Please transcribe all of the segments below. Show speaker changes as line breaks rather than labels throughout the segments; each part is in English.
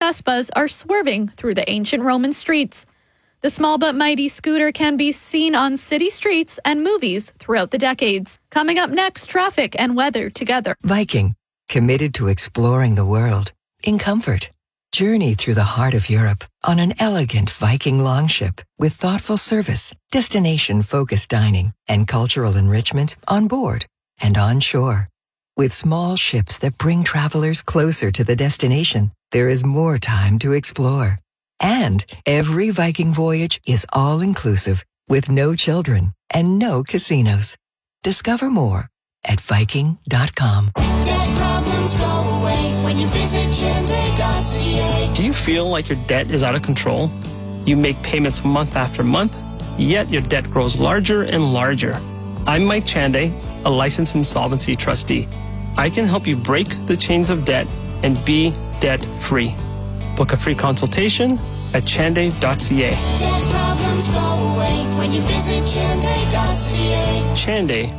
Vespas are swerving through the ancient Roman streets. The small but mighty scooter can be seen on city streets and movies throughout the decades. Coming up next, traffic and weather together.
Viking, committed to exploring the world in comfort. Journey through the heart of Europe on an elegant Viking longship with thoughtful service, destination-focused dining, and cultural enrichment on board and on shore. With small ships that bring travelers closer to the destination, there is more time to explore. And every Viking voyage is all-inclusive with no children and no casinos. Discover more at Viking.com.
Debt problems go away when you visit Chende.ca.
Do you feel like your debt is out of control? You make payments month after month, yet your debt grows larger and larger. I'm Mike Chande, a licensed insolvency trustee. I can help you break the chains of debt and be debt-free. Book a free consultation at Chande.ca.
Debt problems go away when you visit Chende.ca.
Chande,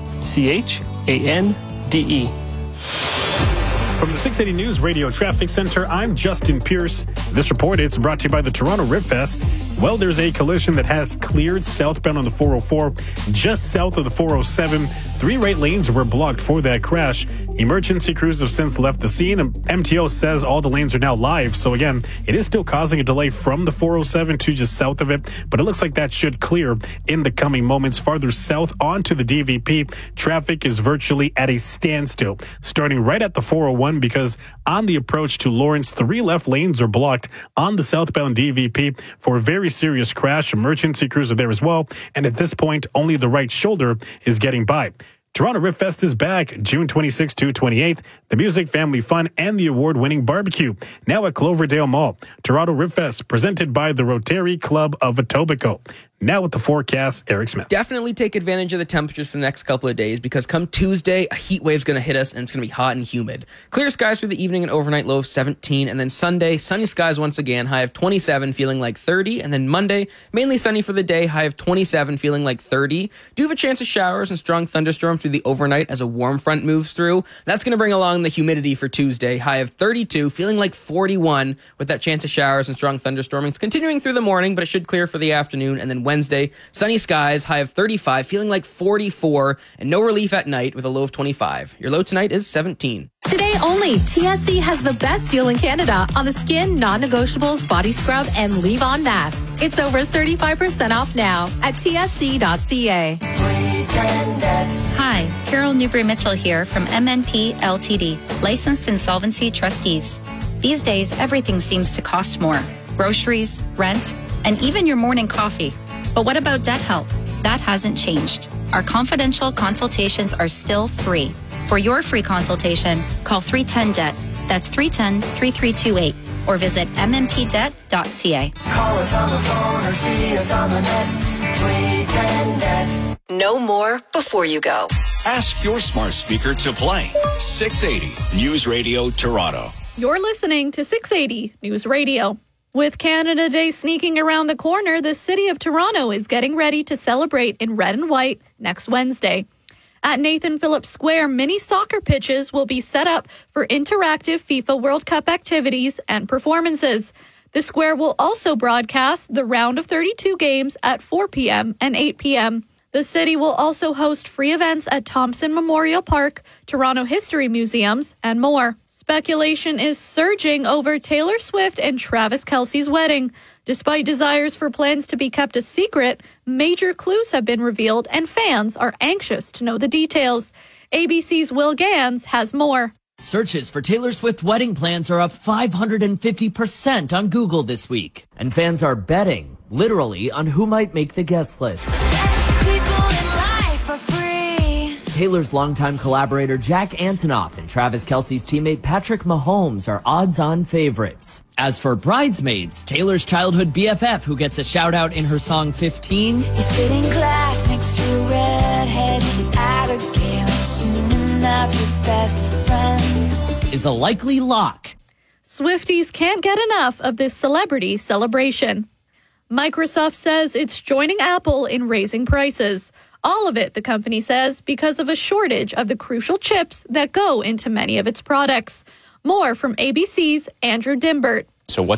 Chande.
From the 680 News Radio Traffic Center, I'm Justin Pierce. This report is brought to you by the Toronto Rib Fest. Well, there's a collision that has cleared southbound on the 404, just south of the 407. 3 right lanes were blocked for that crash. Emergency crews have since left the scene, and MTO says all the lanes are now live. So again, it is still causing a delay from the 407 to just south of it, but it looks like that should clear in the coming moments. Farther south onto the DVP, traffic is virtually at a standstill, starting right at the 401, because on the approach to Lawrence, 3 left lanes are blocked on the southbound DVP for a very serious crash. Emergency crews are there as well, and at this point, only the right shoulder is getting by. Toronto Rib Fest is back June 26th to 28th. The music, family fun, and the award-winning barbecue. Now at Cloverdale Mall. Toronto Rib Fest, presented by the Rotary Club of Etobicoke. Now with the forecast, Eric Smith.
Definitely take advantage of the temperatures for the next couple of days, because come Tuesday, a heat wave's going to hit us and it's going to be hot and humid. Clear skies through the evening and overnight, low of 17. And then Sunday, sunny skies once again, high of 27, feeling like 30. And then Monday, mainly sunny for the day, high of 27, feeling like 30. Do have a chance of showers and strong thunderstorms through the overnight as a warm front moves through. That's going to bring along the humidity for Tuesday, high of 32, feeling like 41, with that chance of showers and strong thunderstormings continuing through the morning, but it should clear for the afternoon. And then Wednesday, sunny skies, high of 35, feeling like 44, and no relief at night with a low of 25. Your low tonight is 17.
Today only, TSC has the best deal in Canada on the skin, non-negotiables, body scrub, and leave-on mask. It's over 35% off now at tsc.ca.
Hi, Carol Newbury-Mitchell here from MNP Ltd, licensed insolvency trustees. These days, everything seems to cost more. Groceries, rent, and even your morning coffee. But what about debt help? That hasn't changed. Our confidential consultations are still free. For your free consultation, call 310-DEBT. That's 310-3328. Or visit mmpdebt.ca.
Call us on the phone or see us on the net. 310-DEBT.
Know more before you go.
Ask your smart speaker to play 680 News Radio Toronto.
You're listening to 680 News Radio. With Canada Day sneaking around the corner, the City of Toronto is getting ready to celebrate in red and white next Wednesday. At Nathan Phillips Square, mini soccer pitches will be set up for interactive FIFA World Cup activities and performances. The square will also broadcast the round of 32 games at 4 p.m. and 8 p.m. The city will also host free events at Thompson Memorial Park, Toronto History Museums, and more. Speculation is surging over Taylor Swift and Travis Kelce's wedding. Despite desires for plans to be kept a secret, major clues have been revealed and fans are anxious to know the details. ABC's Will Gans has more.
Searches for Taylor Swift wedding plans are up 550% on Google this week. And fans are betting, literally, on who might make the guest list. Taylor's longtime collaborator Jack Antonoff and Travis Kelce's teammate Patrick Mahomes are odds-on favorites. As for bridesmaids, Taylor's childhood BFF, who gets a shout-out in her song 15,
You sit in class next to a redhead and Abigail, soon enough your best friends,
is a likely lock.
Swifties can't get enough of this celebrity celebration. Microsoft says it's joining Apple in raising prices. All of it, the company says, because of a shortage of the crucial chips that go into many of its products. More from ABC's Andrew Dimbert.
So what's